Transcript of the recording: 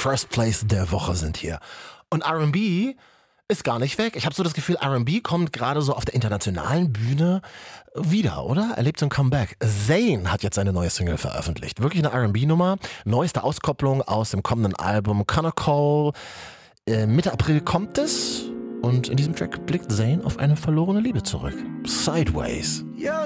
First Place der Woche sind hier. Und R&B ist gar nicht weg. Ich habe so das Gefühl, R&B kommt gerade so auf der internationalen Bühne wieder, oder? Erlebt so ein Comeback. Zayn hat jetzt seine neue Single veröffentlicht. Wirklich eine R&B-Nummer. Neueste Auskopplung aus dem kommenden Album Connor Cole. Mitte April kommt es. Und in diesem Track blickt Zayn auf eine verlorene Liebe zurück. Sideways.